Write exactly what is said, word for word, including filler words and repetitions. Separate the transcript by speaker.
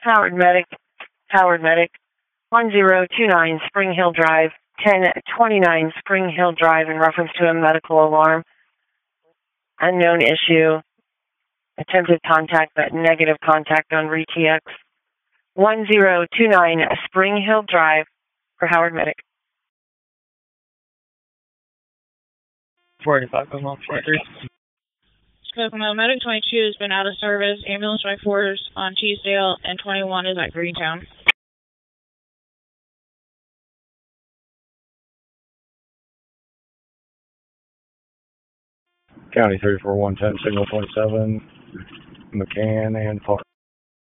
Speaker 1: Howard Medic, Howard Medic, one zero two nine Spring Hill Drive, ten twenty-nine Spring Hill Drive in reference to a medical alarm. Unknown issue. Attempted contact but negative contact on R T X. one zero two nine Spring Hill Drive for Howard Medic.
Speaker 2: forty-five, come on, forty-three.
Speaker 3: Kokomo, Medic twenty-two has been out of service. Ambulance twenty-four is on Teasdale, and twenty-one is at Greentown.
Speaker 4: County three four one ten, signal twenty-seven, McCann and Park.